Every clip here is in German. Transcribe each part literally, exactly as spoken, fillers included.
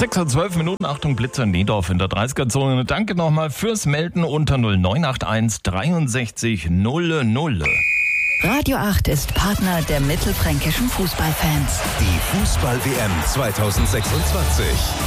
sechs Uhr zwölf Minuten, Achtung, Blitzer Niedorf in der dreißiger-Zone. Danke nochmal fürs Melden unter null neun acht eins dreiundsechzig null null. Radio acht ist Partner der mittelfränkischen Fußballfans. Die Fußball-W M zweitausendsechsundzwanzig.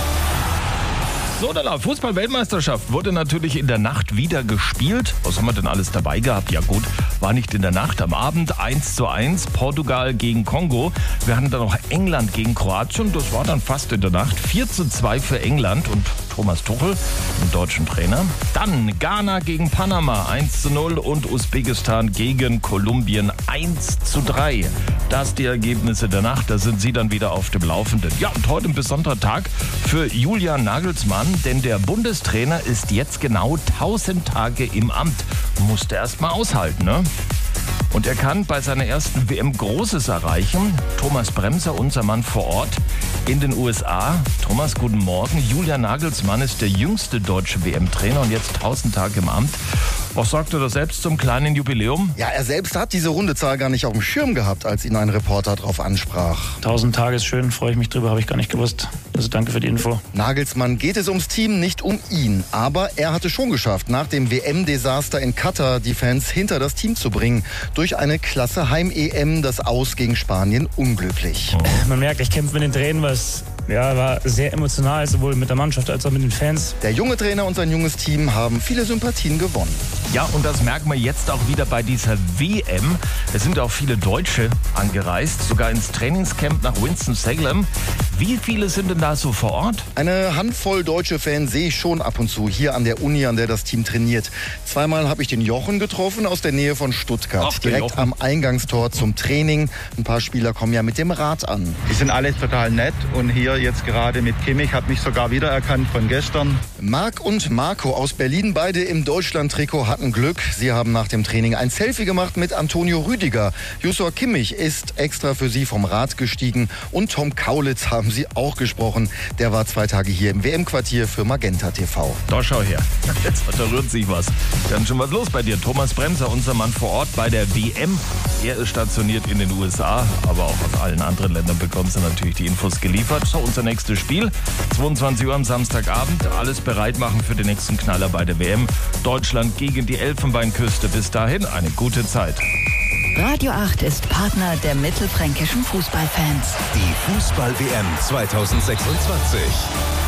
So, der Fußball-Weltmeisterschaft wurde natürlich in der Nacht wieder gespielt. Was haben wir denn alles dabei gehabt? Ja gut, war nicht in der Nacht, am Abend eins zu eins, Portugal gegen Kongo. Wir hatten dann noch England gegen Kroatien, das war dann fast in der Nacht. vier zu zwei für England und Thomas Tuchel, den deutschen Trainer. Dann Ghana gegen Panama eins zu null und Usbekistan gegen Kolumbien eins zu drei. Das die Ergebnisse der Nacht, da sind Sie dann wieder auf dem Laufenden. Ja, und heute ein besonderer Tag für Julian Nagelsmann, denn der Bundestrainer ist jetzt genau tausend Tage im Amt. Musste erst mal aushalten, ne? Und er kann bei seiner ersten W M Großes erreichen. Thomas Bremser, unser Mann vor Ort in den U S A. Thomas, guten Morgen. Julian Nagelsmann ist der jüngste deutsche W M-Trainer und jetzt tausend Tage im Amt. Was sagt er da selbst zum kleinen Jubiläum? Ja, er selbst hat diese Rundezahl gar nicht auf dem Schirm gehabt, als ihn ein Reporter darauf ansprach. tausend Tage ist schön, freue ich mich drüber, habe ich gar nicht gewusst. Also danke für die Info. Nagelsmann geht es ums Team, nicht um ihn. Aber er hatte schon geschafft, nach dem W M-Desaster in Katar die Fans hinter das Team zu bringen. Durch eine klasse Heim-E M, das Aus gegen Spanien unglücklich. Oh. Man merkt, ich kämpfe mit den Tränen, weil es ja, war sehr emotional, sowohl mit der Mannschaft als auch mit den Fans. Der junge Trainer und sein junges Team haben viele Sympathien gewonnen. Ja, und das merken wir jetzt auch wieder bei dieser W M. Es sind auch viele Deutsche angereist, sogar ins Trainingscamp nach Winston-Salem. Wie viele sind denn da so vor Ort? Eine Handvoll deutsche Fans sehe ich schon ab und zu hier an der Uni, an der das Team trainiert. Zweimal habe ich den Jochen getroffen aus der Nähe von Stuttgart. Ach, direkt Jochen. am Eingangstor zum Training. Ein paar Spieler kommen ja mit dem Rad an. Die sind alle total nett und hier jetzt gerade mit Kimmich hat mich sogar wiedererkannt von gestern. Marc und Marco aus Berlin, beide im Deutschland-Trikot, hatten Glück. Sie haben nach dem Training ein Selfie gemacht mit Antonio Rüdiger. Joshua Kimmich ist extra für sie vom Rad gestiegen und Tom Kaulitz haben sie auch gesprochen. Der war zwei Tage hier im W M-Quartier für Magenta T V. Da schau her, jetzt da rührt sich was. Dann schon was los bei dir. Thomas Bremser, unser Mann vor Ort bei der W M. Er ist stationiert in den U S A, aber auch aus allen anderen Ländern bekommen sie natürlich die Infos geliefert. So, unser nächstes Spiel, zweiundzwanzig Uhr am Samstagabend. Alles bereit machen für den nächsten Knaller bei der W M. Deutschland gegen die Elfenbeinküste. Bis dahin eine gute Zeit. Radio acht ist Partner der mittelfränkischen Fußballfans. Die Fußball-W M zweitausendsechsundzwanzig.